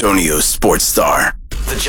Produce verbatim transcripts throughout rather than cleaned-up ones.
Antonio Sports Star. The John Clay Wolf Show. Here's what's going on. I told John Clay Wolf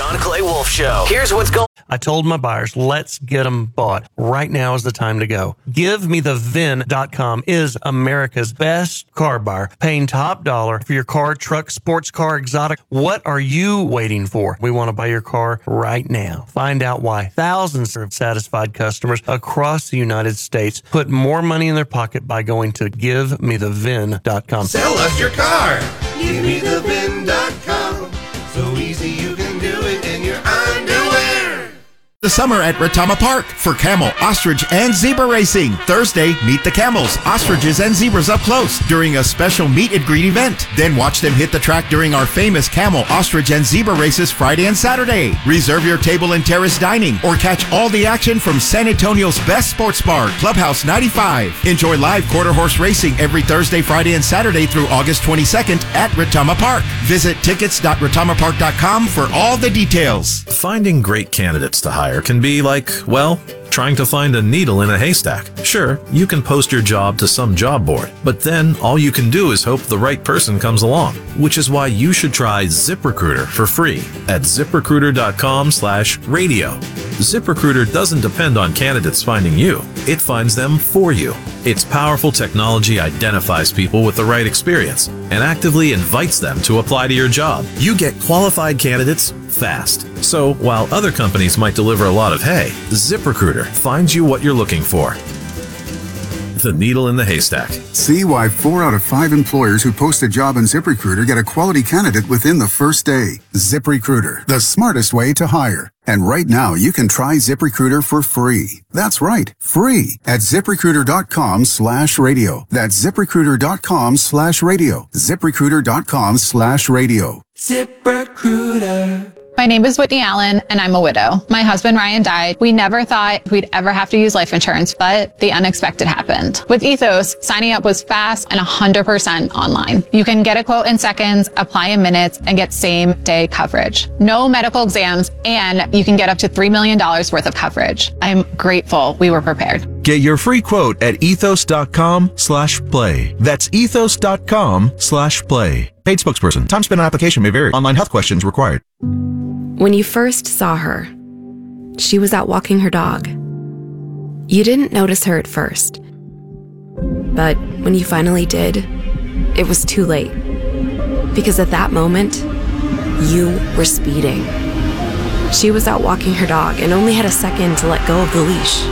Show. Here's what's going I told my buyers, let's get them bought. Right now is the time to go. Give Me The V I N dot com is America's best car buyer, paying top dollar for your car, truck, sports car, exotic. What are you waiting for? We want to buy your car right now. Find out why thousands of satisfied customers across the United States put more money in their pocket by going to Give Me The V I N dot com. Sell us your car. Give Me The V I N dot com. So easy you can do it in your underwear. The summer at Retama Park for camel, ostrich, and zebra racing. Thursday, meet the camels, ostriches, and zebras up close during a special meet and greet event. Then watch them hit the track during our famous camel, ostrich, and zebra races Friday and Saturday. Reserve your table in terrace dining or catch all the action from San Antonio's best sports bar, Clubhouse ninety-five. Enjoy live quarter horse racing every Thursday, Friday, and Saturday through August twenty-second at Retama Park. Visit tickets dot retama park dot com for all the details. Finding great candidates to hire can be like, well, trying to find a needle in a haystack. Sure, you can post your job to some job board, but then all you can do is hope the right person comes along, which is why you should try ZipRecruiter for free at zip recruiter dot com slash radio. ZipRecruiter doesn't depend on candidates finding you. It finds them for you. Its powerful technology identifies people with the right experience and actively invites them to apply to your job. You get qualified candidates fast. So while other companies might deliver a lot of hay, ZipRecruiter finds you what you're looking for. The needle in the haystack. See why four out of five employers who post a job in ZipRecruiter get a quality candidate within the first day. ZipRecruiter, the smartest way to hire. And right now, you can try ZipRecruiter for free. That's right, free at zip recruiter dot com slash radio. That's zip recruiter dot com slash radio. zip recruiter dot com slash radio. ZipRecruiter. My name is Whitney Allen, and I'm a widow. My husband, Ryan, died. We never thought we'd ever have to use life insurance, but the unexpected happened. With Ethos, signing up was fast and one hundred percent online. You can get a quote in seconds, apply in minutes, and get same-day coverage. No medical exams, and you can get up to three million dollars worth of coverage. I'm grateful we were prepared. Get your free quote at ethos dot com slash play. That's ethos dot com slash play. Paid spokesperson. Time spent on application may vary. Online health questions required. When you first saw her, she was out walking her dog. You didn't notice her at first. But when you finally did, it was too late. Because at that moment, you were speeding. She was out walking her dog and only had a second to let go of the leash.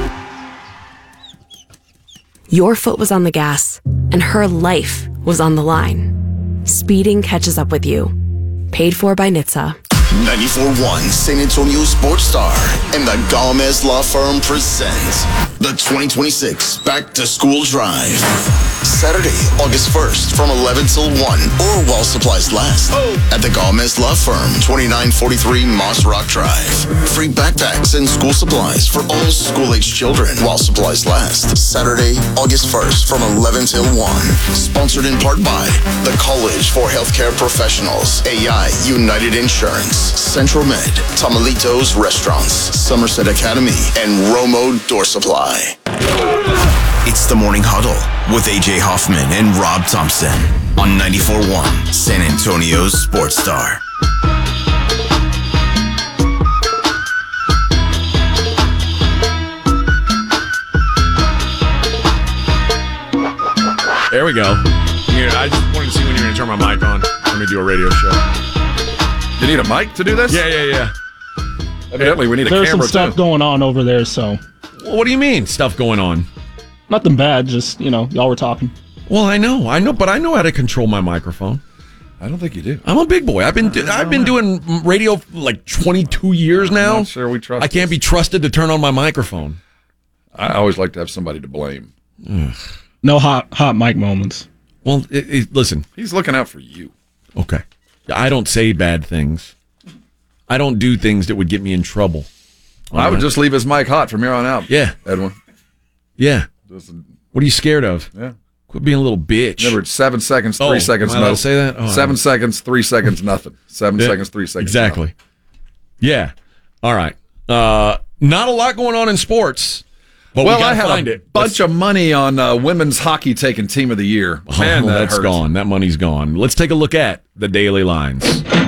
Your foot was on the gas, and her life was on the line. Speeding catches up with you. Paid for by N H T S A. ninety-four point one San Antonio Sports Star and the Gomez Law Firm presents the twenty twenty-six Back to School Drive. Saturday, August first from eleven till one or while supplies last at the Gomez Law Firm, twenty-nine forty-three Moss Rock Drive. Free backpacks and school supplies for all school-aged children while supplies last. Saturday, August first from eleven till one. Sponsored in part by the College for Healthcare Professionals, A I United Insurance, Central Med, Tamalitos Restaurants, Somerset Academy, and Romo Door Supply. It's the Morning Huddle with A J Hoffman and Rob Thompson on ninety-four point one San Antonio's Sports Star. There we go. Here, I just wanted to see when you're going to turn my mic on when we do a radio show. You need a mic to do this? Yeah, yeah, yeah. Evidently, we need a There's camera, some stuff too. going on over there, so. Well, what do you mean, stuff going on? Nothing bad, just, you know, y'all were talking. Well, I know, I know, but I know how to control my microphone. I don't think you do. I'm a big boy. I've been do, I've been doing radio for like twenty-two years now. I'm not sure we trust I can't this. be trusted to turn on my microphone. I always like to have somebody to blame. No hot hot mic moments. Well, it, it, listen. He's looking out for you. Okay. I don't say bad things. I don't do things that would get me in trouble. I would just leave his mic hot from here on out. Yeah. Edwin. Yeah. Listen. What are you scared of? Yeah. Quit being a little bitch. Remember, it's seven seconds, three Oh, seconds, am I allowed no. to say that? Oh, seven I- seconds, three seconds, nothing. Seven Yeah, seconds, three seconds. Exactly. nothing. Yeah. All right. Uh, not a lot going on in sports, but well, we I gotta had find a it. bunch of money on uh, women's hockey taking team of the year. Oh, Man, that that's hurts. gone. That money's gone. Let's take a look at the daily lines.